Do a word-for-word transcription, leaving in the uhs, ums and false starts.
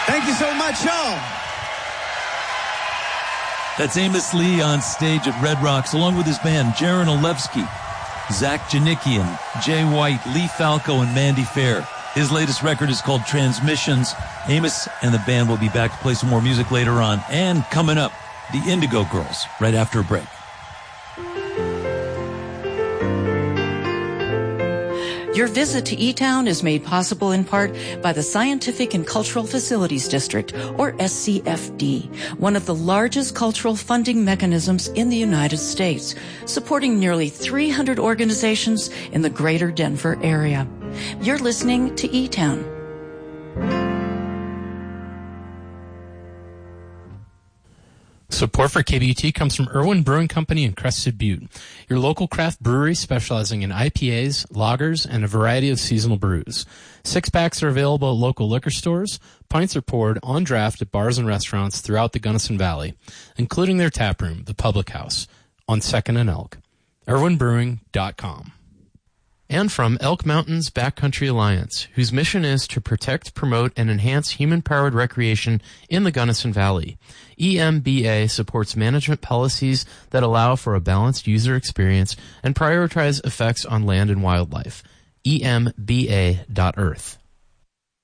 Thank you so much, y'all. That's Amos Lee on stage at Red Rocks, along with his band, Jaron Olevsky, Zach Janikian, Jay White, Lee Falco, and Mandy Fair. His latest record is called Transmissions. Amos and the band will be back to play some more music later on. And coming up, the Indigo Girls, right after a break. Your visit to E-Town is made possible in part by the Scientific and Cultural Facilities District, or S C F D, one of the largest cultural funding mechanisms in the United States, supporting nearly three hundred organizations in the greater Denver area. You're listening to E-Town. Support for K B U T comes from Irwin Brewing Company in Crested Butte, your local craft brewery specializing in I P As, lagers, and a variety of seasonal brews. Six-packs are available at local liquor stores. Pints are poured on draft at bars and restaurants throughout the Gunnison Valley, including their tap room, the Public House, on second and Elk. irwin brewing dot com. And from Elk Mountains Backcountry Alliance, whose mission is to protect, promote, and enhance human-powered recreation in the Gunnison Valley. E M B A supports management policies that allow for a balanced user experience and prioritize effects on land and wildlife. E M B A dot earth.